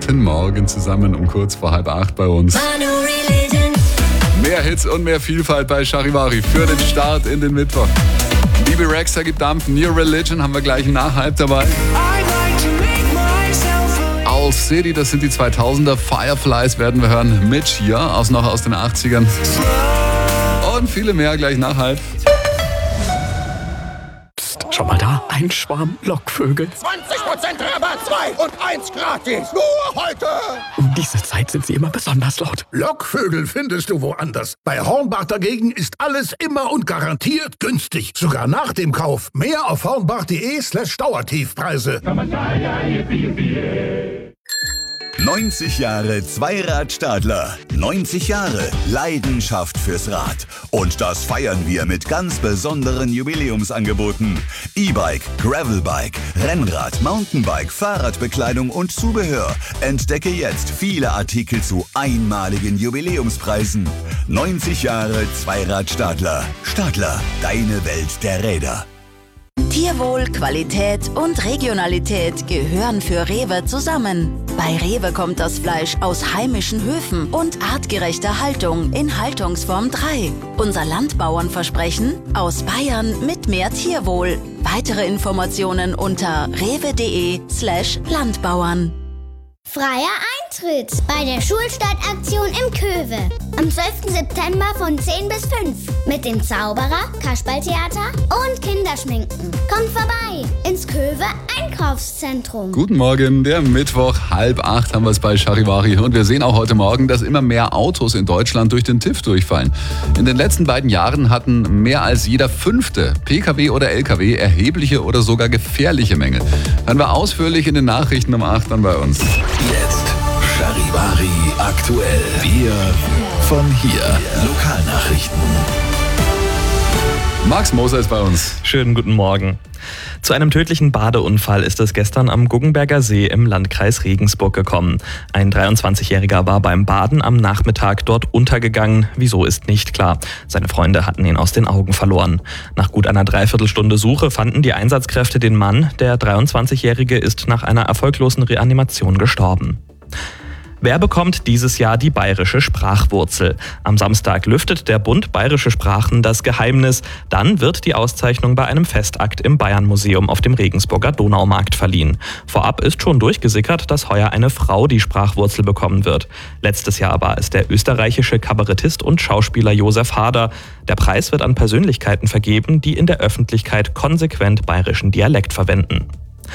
Guten Morgen zusammen um kurz vor 7:30 bei uns. Mehr Hits und mehr Vielfalt bei Charivari für den Start in den Mittwoch. Bibi Rexha gibt Dampf, New Religion haben wir gleich im Nachhype dabei. Owl City, das sind die 2000er. Fireflies werden wir hören. Mitch hier, noch aus den 80ern. Und viele mehr gleich Nachhype. Psst, schau mal da, ein Schwarm Lockvögel. 20% Rabatt, 2 und 1 gratis. Nur heute. Um diese Zeit sind sie immer besonders laut. Lockvögel findest du woanders. Bei Hornbach dagegen ist alles immer und garantiert günstig. Sogar nach dem Kauf. Mehr auf hornbach.de/Dauertiefpreise. 90 Jahre Zweirad-Stadler. 90 Jahre Leidenschaft fürs Rad. Und das feiern wir mit ganz besonderen Jubiläumsangeboten. E-Bike, Gravelbike, Rennrad, Mountainbike, Fahrradbekleidung und Zubehör. Entdecke jetzt viele Artikel zu einmaligen Jubiläumspreisen. 90 Jahre Zweirad-Stadler. Stadler, deine Welt der Räder. Tierwohl, Qualität und Regionalität gehören für Rewe zusammen. Bei Rewe kommt das Fleisch aus heimischen Höfen und artgerechter Haltung in Haltungsform 3. Unser Landbauernversprechen: aus Bayern mit mehr Tierwohl. Weitere Informationen unter rewe.de/Landbauern. Freier Eintritt bei der Schulstartaktion im Köwe. Am 12. September von 10 bis 5. Mit dem Zauberer, Kasperltheater und Kinderschminken. Kommt vorbei ins Köwe Einkaufszentrum. Guten Morgen, der Mittwoch, 7:30 haben wir es bei Charivari. Und wir sehen auch heute Morgen, dass immer mehr Autos in Deutschland durch den TÜV durchfallen. In den letzten beiden Jahren hatten mehr als jeder 5. PKW oder LKW erhebliche oder sogar gefährliche Mängel. Hören wir ausführlich in den Nachrichten um 8 dann bei uns. Jetzt Charivari aktuell. Wir von hier. Lokalnachrichten. Max Moser ist bei uns. Schönen guten Morgen. Zu einem tödlichen Badeunfall ist es gestern am Guggenberger See im Landkreis Regensburg gekommen. Ein 23-Jähriger war beim Baden am Nachmittag dort untergegangen. Wieso ist nicht klar. Seine Freunde hatten ihn aus den Augen verloren. Nach gut einer Dreiviertelstunde Suche fanden die Einsatzkräfte den Mann. Der 23-Jährige ist nach einer erfolglosen Reanimation gestorben. Wer bekommt dieses Jahr die bayerische Sprachwurzel? Am Samstag lüftet der Bund Bayerische Sprachen das Geheimnis. Dann wird die Auszeichnung bei einem Festakt im Bayern-Museum auf dem Regensburger Donaumarkt verliehen. Vorab ist schon durchgesickert, dass heuer eine Frau die Sprachwurzel bekommen wird. Letztes Jahr war es der österreichische Kabarettist und Schauspieler Josef Hader. Der Preis wird an Persönlichkeiten vergeben, die in der Öffentlichkeit konsequent bayerischen Dialekt verwenden.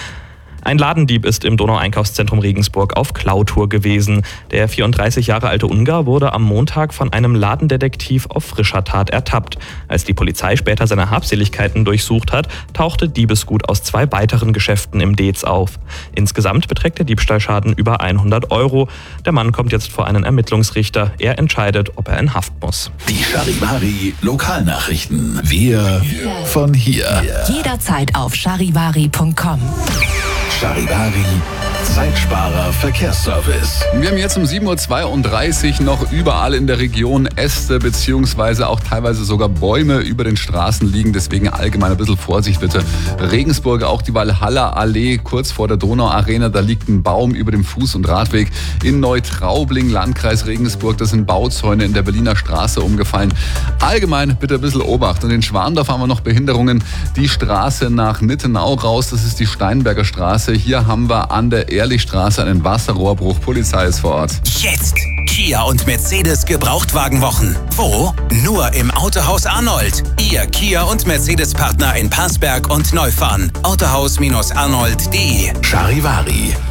Ein Ladendieb ist im Donau-Einkaufszentrum Regensburg auf Klautour gewesen. Der 34 Jahre alte Ungar wurde am Montag von einem Ladendetektiv auf frischer Tat ertappt. Als die Polizei später seine Habseligkeiten durchsucht hat, tauchte Diebesgut aus 2 weiteren Geschäften im Dez auf. Insgesamt beträgt der Diebstahlschaden über 100 €. Der Mann kommt jetzt vor einen Ermittlungsrichter. Er entscheidet, ob er in Haft muss. Die Charivari Lokalnachrichten. Wir von hier. Jederzeit auf charivari.com. Charivari, Zeitsparer Verkehrsservice. Wir haben jetzt um 7:32 Uhr noch überall in der Region Äste bzw. auch teilweise sogar Bäume über den Straßen liegen. Deswegen allgemein ein bisschen Vorsicht bitte. Regensburg, auch die Walhalla Allee kurz vor der Donauarena. Da liegt ein Baum über dem Fuß- und Radweg. In Neutraubling, Landkreis Regensburg, da sind Bauzäune in der Berliner Straße umgefallen. Allgemein bitte ein bisschen Obacht. Und in Schwandorf haben wir noch Behinderungen. Die Straße nach Nittenau raus, das ist die Steinberger Straße. Hier haben wir an der Ehrlichstraße einen Wasserrohrbruch. Polizei ist vor Ort. Jetzt Kia und Mercedes Gebrauchtwagenwochen. Wo? Nur im Autohaus Arnold. Ihr Kia und Mercedes Partner in Parsberg und Neufahren. Autohaus-Arnold.de. Charivari,